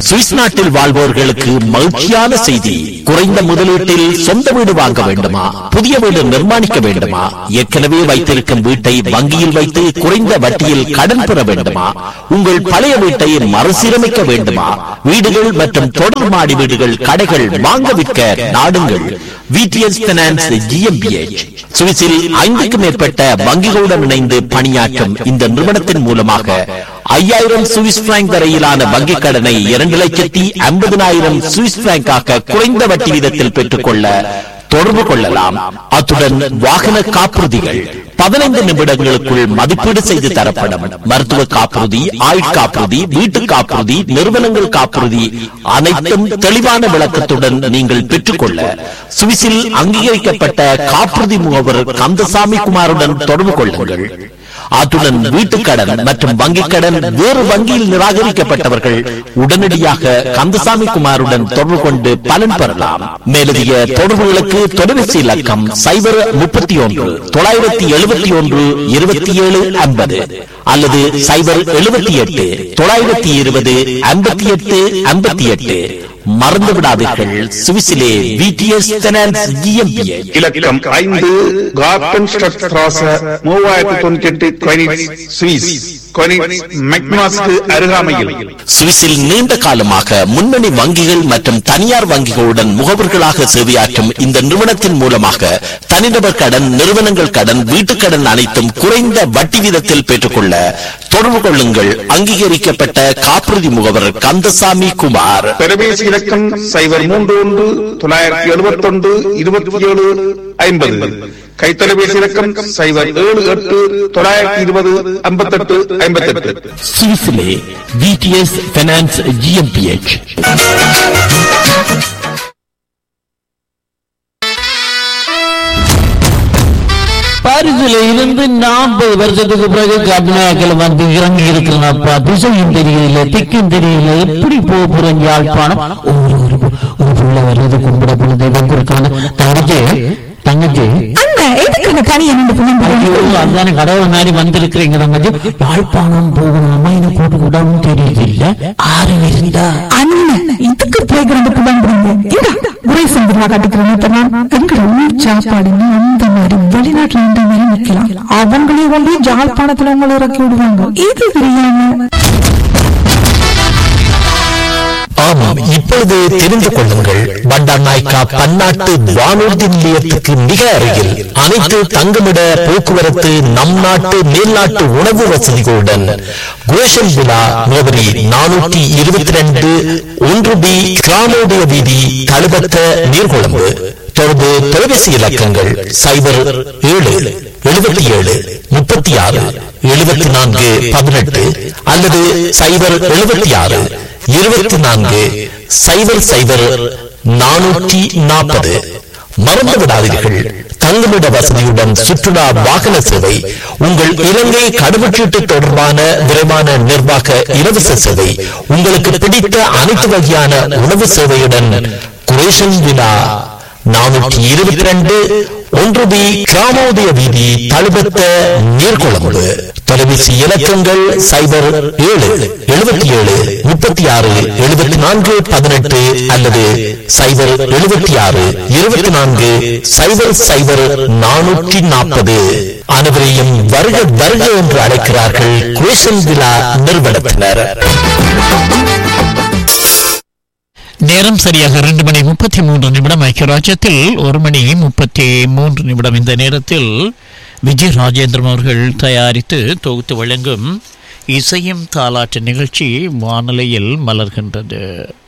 Swiss நாட்டில் வாழ்வோர்களுக்கு மகிழ்ச்சியான செய்தி. குறைந்த முதலீட்டில் சொந்த வீடு வாங்க வேண்டுமா? புதிய வீடு நிர்மாணிக்க வேண்டுமா? ஏற்கனவே வைத்திருக்கும் வீட்டை வங்கியில் வைத்து குறைந்த வட்டியில் கடன் பெற வேண்டுமா? உங்கள் பழைய வீட்டை மறுசீரமைக்க வேண்டுமா? வீடுகள் மற்றும் தொடர் மாடி வீடுகள், கடைகள் வாங்க விற்க நாடுங்கள் விடிஎஸ் பைனான்ஸ் GmbH. சுவிஸில் 5க்கும் மேற்பட்ட வங்கிகளுடன் இணைந்து பணியாற்றும் இந்த நிறுவனத்தின் மூலமாக 5000 சுவிஸ் பிராங்க் வரையிலான வங்கிக் கடனை 2,50,000 சுவிஸ் பிராங்காக குறைந்த வட்டி வீதத்தில் பெற்றுக்கொள்ள தொடர்பு கொள்ளலாம். அத்துடன் வாகன காப்புறுதிகள் 15 நிமிடங்களுக்குள் மதிப்பீடு செய்து தரப்படும். மருத்துவ காப்புறுதி, ஆயுட்காப்புறுதி, வீட்டு காப்புறுதி, நிறுவனங்கள் காப்புறுதி அனைத்தும் தெளிவான விளக்கத்துடன் நீங்கள் பெற்றுக்கொள்ள சுவிஸில் அங்கீகரிக்கப்பட்ட காப்புறுதி முகவர் கந்தசாமி குமாருடன் தொடர்பு கொள்ளுங்கள். அத்துடன் வீட்டுக்கடன் மற்றும் வங்கிக் கடன் வேறு வங்கியில் நிராகரிக்கப்பட்டவர்கள் உடனடியாக கந்தசாமி குமாருடன் தொடர்பு கொண்டு பலன் பெறலாம். மேலதிக தொடர்புகளுக்கு தொலைபேசி இலக்கம் 031 971 2750 அல்லது 078 920 58 58. மறந்து விடாதீர்கள், சுவிஸிலே விடிஎஸ் பைனான்ஸ் GmbH. இலக்கம் 5 கார்டன் ஸ்ட்ராச 3098 கொனிட்ஸ் சுவிஸ். கொனிட்ஸ் மெக்னாஸ்க்கு அருகாமையில். சுவிஸில் நீண்ட காலமாக முன்னணி வங்கிகள் மற்றும் தனியார் வங்கிகளுடன் முகவர்களாக சேவையாற்றும் இந்த நிறுவனத்தின் மூலமாக தனிநபர் கடன், நிறுவனங்கள் கடன், வீட்டுக் கடன் அனைத்தும் குறைந்த வட்டி வீதத்தில் பெற்றுக்கொள்ள தொடர்பு கொள்ளுங்கள். அங்கீகரிக்கப்பட்ட காப்புறுதி முகவர் கந்தசாமி குமார். தொலைபேசி இலக்கம் 031 971 2750. கைத்தொலைபேசி இலக்கம் 078 920 58 58. சுவிஸிலே விடிஎஸ் பைனான்ஸ் GmbH. பாரிஸ்ல இருந்து 40 வருஷத்துக்கு பிறகு கர்நாடகாவில் வந்து இறங்கி இருக்கிறப்பா. திசையும் தெரியல, திக்கும் தெரியல, எப்படி போறேன் யாழ்ப்பாணம். ஒரு புள்ள வர்றது கும்பிட போன தெய்வம் இருக்கான தங்கச்சி அதான கடவுள் மாதிரி வந்திருக்கிறீங்க தங்கச்சி. யாழ்ப்பாணம் போகணும் அம்மா என்ன கூட்டு கூடாதுன்னு தெரியுது இல்ல. ஆறு இருந்தா அண்ணன் இதுக்கு சாப்பாடுன்னு அந்த மாதிரி வெளிநாட்டுல இந்த மாதிரி நிக்கலாம். அவங்களே வந்து ஜாழ்ப்பாணத்துல உங்களை இறக்கி விடுவாங்க. இது தெரியாம ஆமாம், இப்பொழுது தெரிந்து கொள்ளுங்கள். பண்டார்நாயக்கா பன்னாட்டு வானூர்தி நிலையத்துக்கு மிக அருகில் அனைத்து தங்குமிட போக்குவரத்து, நம் நாட்டு மேல்நாட்டு உணவு வசதிகளுடன் கோஷன் விழா முகவரி 422 1B கிராமோதய வீதி, தழுபத்த நீர்கொழும்பு. தொடர்பு தொலைபேசி இலக்கங்கள் 07 77 36 74 18 அல்லது 076 24 00 440. மறந்து விடாதீர்கள், தங்குமிட வசதியுடன் சுற்றுலா வாகன சேவை, உங்கள் இலங்கை கடவுச்சீட்டு தொடர்பான விரைவான நிர்வாக இலவச சேவை, உங்களுக்கு பிடித்த அனைத்து வகையான உணவு சேவையுடன் குரேஷன் விழா 422 1B கிராமோதய வீதி, தழுபத்த நீர்கொழும்பு. தொலைபேசி இலக்கங்கள் 07 77 36 74 18 அல்லது 076 24 00 440. அனைவரையும் வருக வருக என்று அழைக்கிறார்கள் குரேஷன் விழா நிறுவனத்தினர். நேரம் சரியாக 2:33 ஐக்கியராஜ்யத்தில் 1:33. இந்த நேரத்தில் விஜய் ராஜேந்திரன் அவர்கள் தயாரித்து தொகுத்து வழங்கும் இசையும் தாலாட்டு நிகழ்ச்சி வானொலியில் மலர்கின்றது.